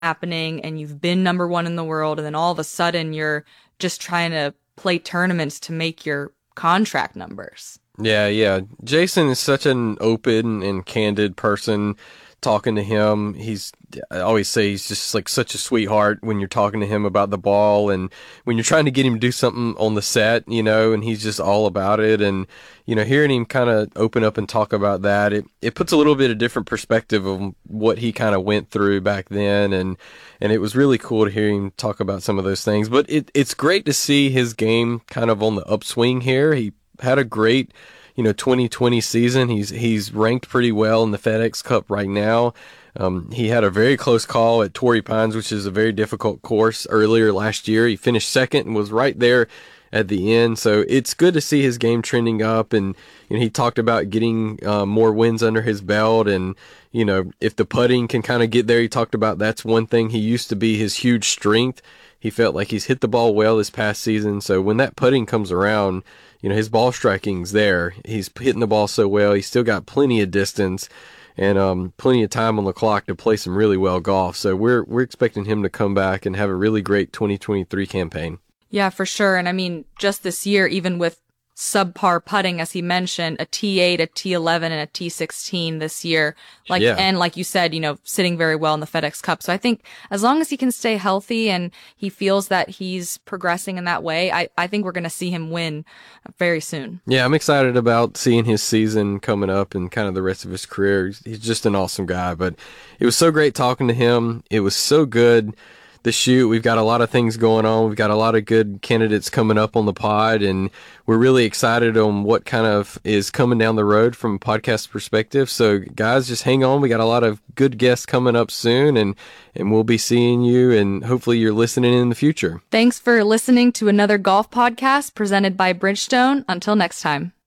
happening and you've been number one in the world, and then all of a sudden you're just trying to play tournaments to make your contract numbers. Yeah, yeah. Jason is such an open and candid person. Talking to him, I always say he's just like such a sweetheart when you're talking to him about the ball, and when you're trying to get him to do something on the set, and he's just all about it. And, hearing him kind of open up and talk about that, it puts a little bit of different perspective of what he kind of went through back then. And it was really cool to hear him talk about some of those things. But it's great to see his game kind of on the upswing here. He had a great 2020 season. He's ranked pretty well in the FedEx Cup right now. He had a very close call at Torrey Pines, which is a very difficult course, earlier last year. He finished second and was right there at the end. So it's good to see his game trending up. And he talked about getting more wins under his belt. And, if the putting can kind of get there, he talked about that's one thing he used to be his huge strength. He felt like he's hit the ball well this past season. So when that putting comes around, his ball striking's there. He's hitting the ball so well. He's still got plenty of distance and plenty of time on the clock to play some really well golf. So we're expecting him to come back and have a really great 2023 campaign. Yeah, for sure. And I mean, just this year, even with subpar putting, as he mentioned, a T8, a T11, and a T16 this year. And like you said, sitting very well in the FedEx Cup. So I think as long as he can stay healthy and he feels that he's progressing in that way, I think we're going to see him win very soon. Yeah, I'm excited about seeing his season coming up and kind of the rest of his career. He's just an awesome guy. But it was so great talking to him. It was so good. The shoot, we've got a lot of things going on. We've got a lot of good candidates coming up on the pod, and we're really excited on what kind of is coming down the road from a podcast perspective. So guys, just hang on. We got a lot of good guests coming up soon, and we'll be seeing you, and hopefully you're listening in the future. Thanks for listening to another golf podcast presented by Bridgestone. Until next time.